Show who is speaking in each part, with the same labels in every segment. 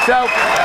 Speaker 1: So,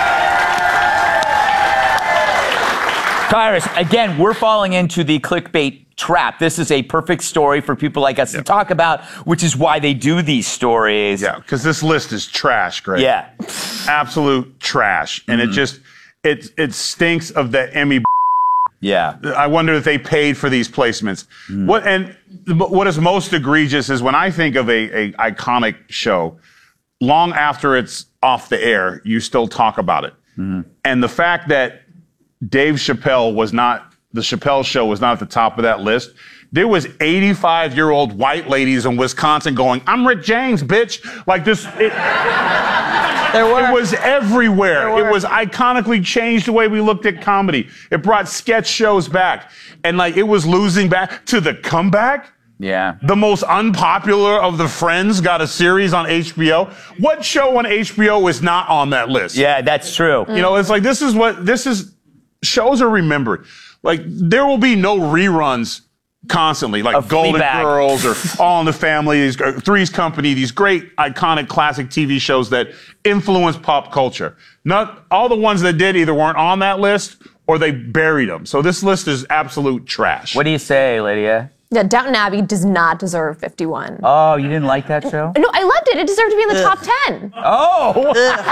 Speaker 1: Tyrus, again, we're falling into the clickbait trap. This is a perfect story for people like us to talk about, which is why they do these stories.
Speaker 2: Yeah, because this list is trash, Greg.
Speaker 1: Yeah.
Speaker 2: Absolute trash. And it stinks of the Emmy.
Speaker 1: Yeah.
Speaker 2: I wonder if they paid for these placements. What is most egregious is when I think of a iconic show, long after it's off the air, you still talk about it. And the fact that Dave Chappelle the Chappelle Show was not at the top of that list. There was 85-year-old white ladies in Wisconsin going, "I'm Rick James, bitch." Like this. It was everywhere. It was iconically changed the way we looked at comedy. It brought sketch shows back. And like it was losing back to The Comeback.
Speaker 1: Yeah.
Speaker 2: The most unpopular of the Friends got a series on HBO. What show on HBO is not on that list?
Speaker 1: Yeah, that's true.
Speaker 2: You know, it's like shows are remembered. Like there will be no reruns constantly, like Golden Girls or All in the Family, Three's Company, these great iconic classic TV shows that influence pop culture. Not all the ones that did either weren't on that list or they buried them. So this list is absolute trash.
Speaker 1: What do you say, Lydia?
Speaker 3: Yeah, Downton Abbey does not deserve 51.
Speaker 1: Oh, you didn't like that show?
Speaker 3: No, I loved it. It deserved to be in the top 10.
Speaker 1: Oh!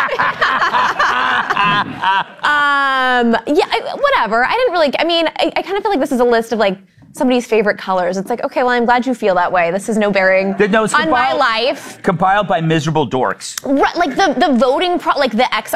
Speaker 3: Whatever. I didn't really, I kind of feel like this is a list of like somebody's favorite colors. It's like, okay, well, I'm glad you feel that way. This has no bearing on my life.
Speaker 1: Compiled by miserable dorks.
Speaker 3: Right, like the voting, like the